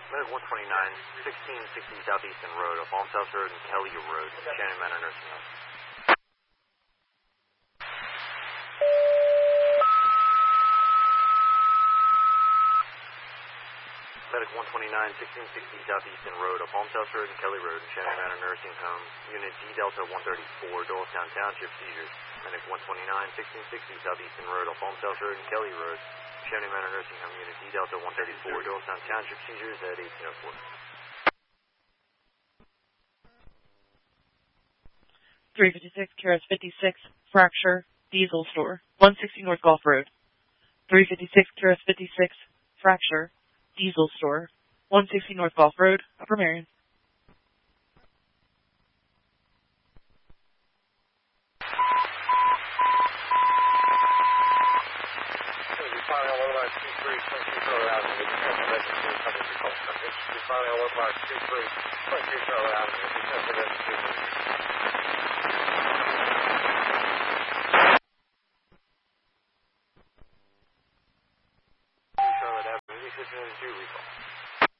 Medic 129, 1660 Southeastern Road, Palm South Road and Kelly Road, Shannon Manor Nursing Home. Medic 129, 1660 Southeastern Road, Palm South Road and Kelly Road, Shannon Manor Nursing Home, Unit D Delta 134, Doylestown Township, seizures. Medic 129, 1660 Southeastern Road, Palm South Road and Kelly Road, Shannon Manor Nursing Home, Unit D Delta 134, Doylestown Township, seizures at 1804. 356 QRS 56, fracture, diesel store, 160 North Gulf Road. 356 QRS 56, fracture, diesel store, 160 North Gulf Road, Upper Marion. Charlotte Avenue, 602 recall.